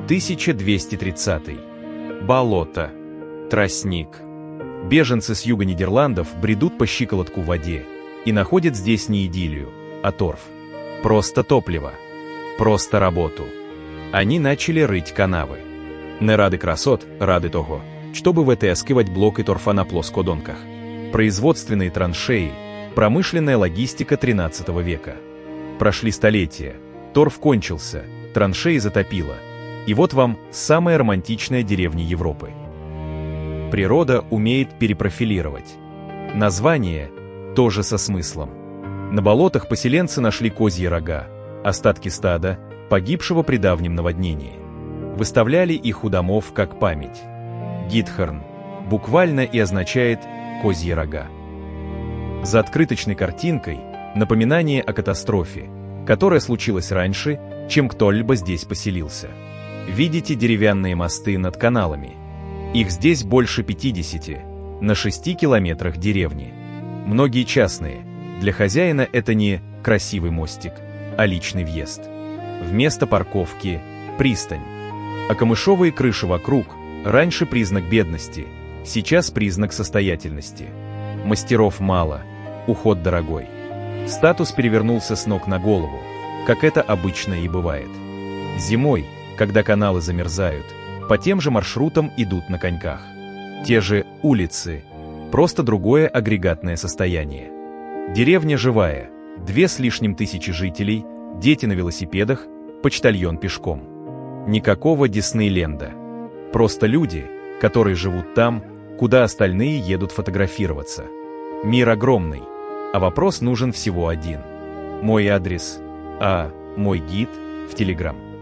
1230. Болото. Тростник. Беженцы с юга Нидерландов бредут по щиколотку в воде и находят здесь не идиллию, а торф. Просто топливо. Просто работу. Они начали рыть канави. Не ради красот, ради того, чтобы вытаскивать блоки торфа на плоскодонках. Производственные траншеи, промышленная логистика 13 века. Прошли столетия, торф кончился, траншеи затопило. И вот вам самая романтичная деревня Европы. Природа умеет перепрофилировать. Название тоже со смыслом. На болотах поселенцы нашли козьи рога, остатки стада, погибшего при давнем наводнении. Выставляли их у домов как память. Гитхорн буквально и означает «козьи рога». За открыточной картинкой напоминание о катастрофе, которая случилась раньше, чем кто-либо здесь поселился. Видите деревянные мосты над каналами? Их здесь больше 50, на 6 километрах деревни. Многие частные. Для хозяина это не красивый мостик, а личный въезд. Вместо парковки – пристань. А камышовые крыши вокруг – раньше признак бедности, сейчас признак состоятельности. Мастеров мало, уход дорогой. Статус перевернулся с ног на голову, как это обычно и бывает. Зимой, когда каналы замерзают, по тем же маршрутам идут на коньках. Те же улицы, просто другое агрегатное состояние. Деревня живая, 2 с лишним тысячи жителей, дети на велосипедах, почтальон пешком. Никакого Диснейленда. Просто люди, которые живут там, куда остальные едут фотографироваться. Мир огромный, а вопрос нужен всего один. Мой адрес, мой гид в Telegram.